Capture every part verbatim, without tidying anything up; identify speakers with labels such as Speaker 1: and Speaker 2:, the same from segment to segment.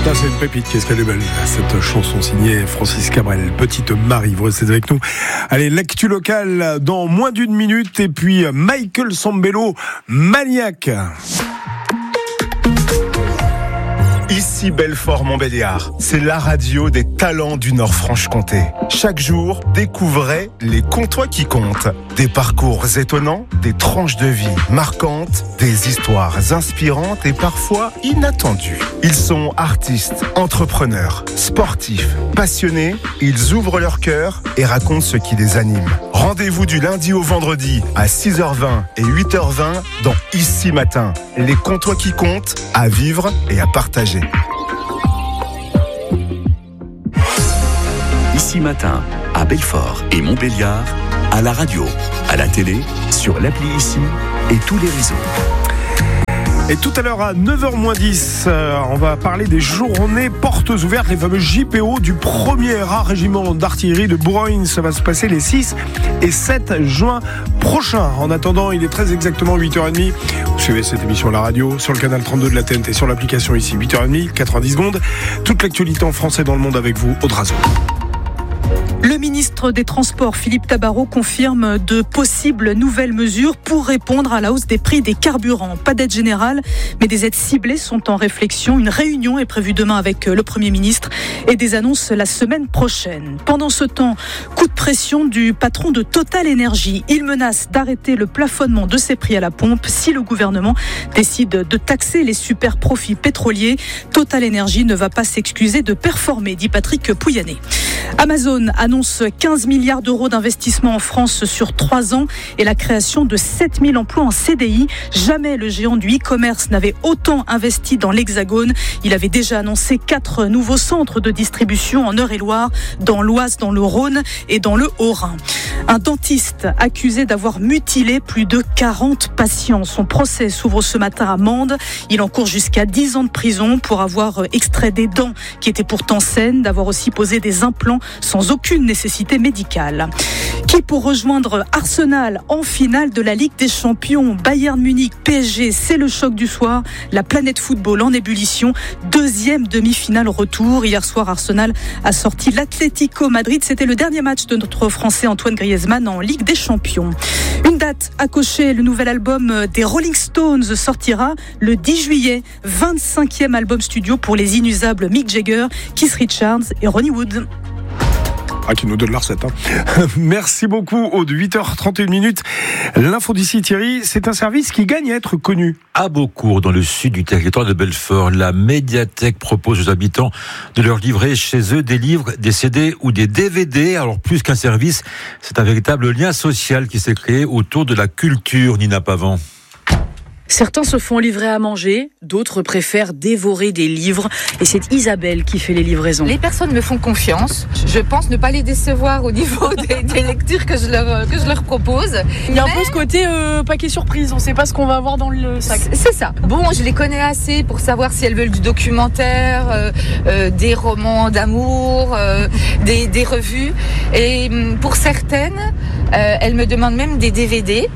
Speaker 1: Ça, c'est une pépite, qu'est-ce qu'elle est belle, cette chanson signée Francis Cabrel. Petite Marie, vous restez avec nous. Allez, l'actu locale dans moins d'une minute, et puis Michael Sambello, Maniaque.
Speaker 2: Ici Belfort-Montbéliard, c'est la radio des talents du Nord-Franche-Comté. Chaque jour, découvrez les Comtois qui comptent. Des parcours étonnants, des tranches de vie marquantes, des histoires inspirantes et parfois inattendues. Ils sont artistes, entrepreneurs, sportifs, passionnés. Ils ouvrent leur cœur et racontent ce qui les anime. Rendez-vous du lundi au vendredi à six heures vingt et huit heures vingt dans Ici Matin. Les Comtois qui comptent, à vivre et à partager.
Speaker 3: Ici Matin, à Belfort et Montbéliard, à la radio, à la télé, sur l'appli Ici et tous les réseaux.
Speaker 1: Et tout à l'heure à neuf heures moins dix, euh, on va parler des journées portes ouvertes, les fameux J P O du premier A régiment d'artillerie de Bourgogne. Ça va se passer les six et sept juin prochains. En attendant, il est très exactement huit heures trente. Vous suivez cette émission à la radio, sur le canal trente-deux de la T N T, sur l'application Ici, huit heures trente, quatre-vingt-dix secondes. Toute l'actualité en français dans le monde avec vous, Aude Razo.
Speaker 4: Le ministre des Transports, Philippe Tabarot, confirme de possibles nouvelles mesures pour répondre à la hausse des prix des carburants. Pas d'aide générale, mais des aides ciblées sont en réflexion. Une réunion est prévue demain avec le Premier ministre et des annonces la semaine prochaine. Pendant ce temps, coup de pression du patron de Total Énergie. Il menace d'arrêter le plafonnement de ses prix à la pompe si le gouvernement décide de taxer les super profits pétroliers. Total Énergie ne va pas s'excuser de performer, dit Patrick Pouyanné. Amazon annonce quinze milliards d'euros d'investissement en France sur trois ans et la création de sept mille emplois en C D I. Jamais le géant du e-commerce n'avait autant investi dans l'Hexagone. Il avait déjà annoncé quatre nouveaux centres de distribution en Eure-et-Loire, dans l'Oise, dans le Rhône et dans le Haut-Rhin. Un dentiste accusé d'avoir mutilé plus de quarante patients. Son procès s'ouvre ce matin à Mende. Il encourt jusqu'à dix ans de prison pour avoir extrait des dents qui étaient pourtant saines, d'avoir aussi posé des implants sans aucune nécessité médicale. Qui pour rejoindre Arsenal en finale de la Ligue des Champions? Bayern Munich, P S G, c'est le choc du soir. La planète football en ébullition. Deuxième demi-finale retour. Hier soir, Arsenal a sorti l'Atlético Madrid. C'était le dernier match de notre Français Antoine Griezmann en Ligue des Champions. Une date à cocher, le nouvel album des Rolling Stones sortira le dix juillet. vingt-cinquième album studio pour les inusables Mick Jagger, Keith Richards et Ronnie Wood.
Speaker 1: Ah, qui nous donne la recette. Hein. Merci beaucoup, Aude. huit heures trente et une minutes. L'info d'ici, Thierry, c'est un service qui gagne à être connu.
Speaker 5: À Beaucourt, dans le sud du territoire de Belfort, la médiathèque propose aux habitants de leur livrer chez eux des livres, des C D ou des D V D. Alors, plus qu'un service, c'est un véritable lien social qui s'est créé autour de la culture, Nina Pavant.
Speaker 6: Certains se font livrer à manger, d'autres préfèrent dévorer des livres. Et c'est Isabelle qui fait les livraisons.
Speaker 7: Les personnes me font confiance. Je pense ne pas les décevoir au niveau des, des lectures que je, leur, que je leur propose.
Speaker 6: Il y a Mais... un peu ce côté euh, paquet surprise. On ne sait pas ce qu'on va avoir dans le sac.
Speaker 7: C'est ça. Bon, je les connais assez pour savoir si elles veulent du documentaire, euh, euh, des romans d'amour, euh, des, des revues. Et pour certaines, euh, elles me demandent même des D V D.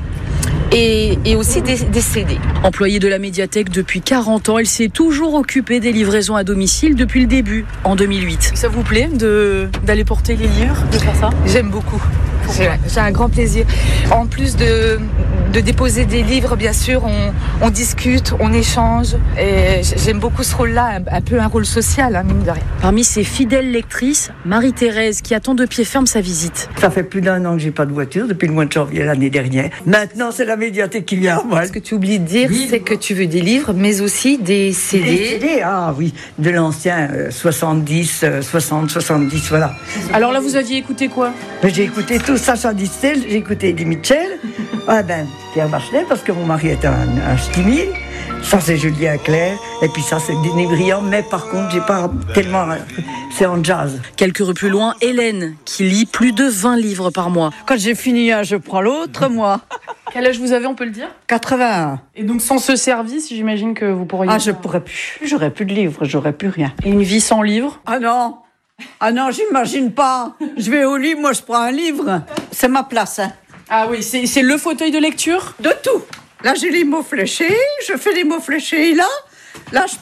Speaker 7: Et, et aussi des, des C D.
Speaker 6: Employée de la médiathèque depuis quarante ans, elle s'est toujours occupée des livraisons à domicile depuis le début, en deux mille huit. Ça vous plaît de, d'aller porter les livres, de faire ça?
Speaker 7: J'aime beaucoup. J'ai, j'ai un grand plaisir. En plus de, de déposer des livres, bien sûr, on, on discute, on échange. Et j'aime beaucoup ce rôle-là, un, un peu un rôle social, hein, mine de rien.
Speaker 6: Parmi ses fidèles lectrices, Marie-Thérèse, qui attend de pied ferme sa visite.
Speaker 8: Ça fait plus d'un an que j'ai pas de voiture, depuis le mois de janvier l'année dernière. Maintenant, c'est la médiathèque qui vient à moi.
Speaker 7: Ce que tu oublies de dire, oui, c'est que tu veux des livres, mais aussi des C D.
Speaker 8: Des C D, ah oui, de l'ancien euh, soixante-dix, euh, soixante, soixante-dix, voilà.
Speaker 6: Alors là, vous aviez écouté quoi?
Speaker 8: J'ai écouté tout Sacha Distel, j'ai écouté Eddie Mitchell, ah ben, Pierre Bachelet, parce que mon mari est un, un ch'timi. Ça, c'est Julien Clerc, et puis ça, c'est Denis Briand, mais par contre, j'ai pas tellement... C'est en jazz.
Speaker 6: Quelques rues plus loin, Hélène, qui lit plus de vingt livres par mois.
Speaker 9: Quand j'ai fini un, je prends l'autre, moi.
Speaker 6: Quel âge vous avez, on peut le dire?
Speaker 9: quatre-vingt-un.
Speaker 6: Et donc, sans ce service, j'imagine que vous pourriez...
Speaker 9: Ah, je pourrais plus. J'aurais plus de livres, j'aurais plus rien.
Speaker 6: Et une vie sans livres?
Speaker 9: Ah non. Ah non, j'imagine pas. Je vais au lit, moi, je prends un livre. C'est ma place, hein.
Speaker 6: Ah oui, c'est, c'est le fauteuil de lecture?
Speaker 9: De tout. Là, j'ai les mots fléchés, je fais les mots fléchés, là. Là, je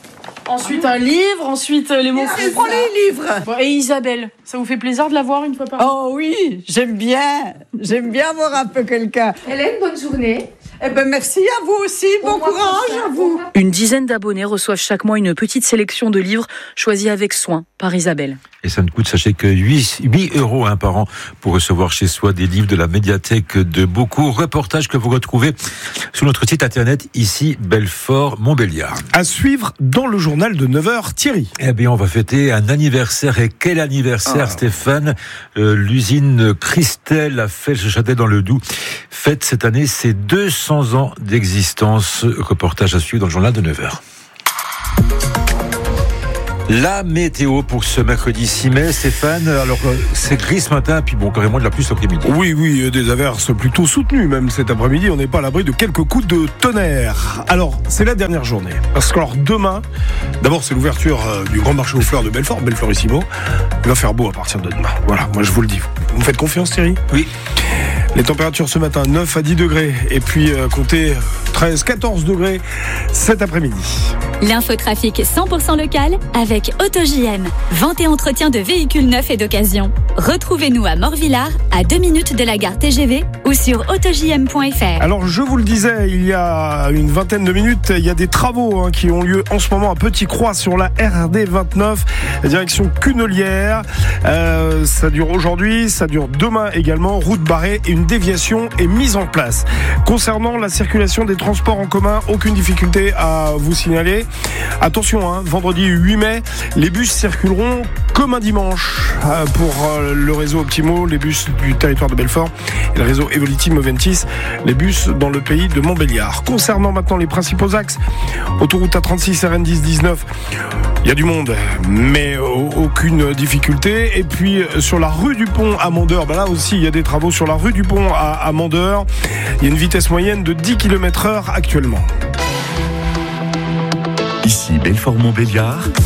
Speaker 6: ensuite un livre, ensuite les mots.
Speaker 9: Je prends les livres.
Speaker 6: Bon, et Isabelle, ça vous fait plaisir de la voir une fois par an?
Speaker 9: Oh oui, j'aime bien. J'aime bien voir un peu quelqu'un.
Speaker 7: Hélène, bonne journée.
Speaker 9: Eh ben merci à vous aussi. Bon courage à vous.
Speaker 6: Une dizaine d'abonnés reçoivent chaque mois une petite sélection de livres choisis avec soin par Isabelle.
Speaker 5: Et ça ne coûte, sachez que huit euros hein, par an pour recevoir chez soi des livres de la médiathèque de Beaucourt. Reportage que vous retrouvez sur notre site internet, ici, Belfort-Montbéliard.
Speaker 1: À suivre dans le journal de neuf heures, Thierry.
Speaker 5: Eh bien, on va fêter un anniversaire. Et quel anniversaire, ah. Stéphane. Euh, l'usine Christelle à Felche-Châtel dans le Doubs fête cette année ses deux cents ans d'existence. Reportage à suivre dans le journal de neuf heures. La météo pour ce mercredi six mai, Stéphane. Alors, c'est gris ce matin, puis bon, carrément de la pluie cet après-midi.
Speaker 1: Oui, oui, des averses plutôt soutenues, même cet après-midi. On n'est pas à l'abri de quelques coups de tonnerre. Alors, c'est la dernière journée. Parce que, alors, demain, d'abord, c'est l'ouverture du grand marché aux fleurs de Belfort, Belforissimo. Il va faire beau à partir de demain. Voilà, moi, je vous le dis. Vous me faites confiance, Thierry ?
Speaker 5: Oui.
Speaker 1: Les températures ce matin, neuf à dix degrés. Et puis, euh, comptez treize, quatorze degrés cet après-midi.
Speaker 10: L'infotrafic cent pour cent local avec AutoJ M. Vente et entretien de véhicules neufs et d'occasion. Retrouvez-nous à Morvillard, à deux minutes de la gare T G V ou sur auto j m point f r.
Speaker 1: Alors, je vous le disais, il y a une vingtaine de minutes, il y a des travaux hein, qui ont lieu en ce moment à Petit-Croix sur la R D vingt-neuf, direction Cunelière. Euh, ça dure aujourd'hui, ça dure demain également. Route barrée et une déviation est mise en place. Concernant la circulation des transports en commun, aucune difficulté à vous signaler. Attention, hein, vendredi huit mai, les bus circuleront comme un dimanche euh, pour euh, le réseau Optimo, les bus du territoire de Belfort et le réseau Evoliti Moventis, les bus dans le pays de Montbéliard. Concernant maintenant les principaux axes, autoroute A trente-six, R N dix dix-neuf, il y a du monde, mais aucune difficulté. Et puis sur la rue du Pont à Mandeur, ben là aussi il y a des travaux sur la rue du Pont à, à Mandeur. Il y a une vitesse moyenne de dix kilomètres heure actuellement.
Speaker 3: Ici Belfort-Montbéliard.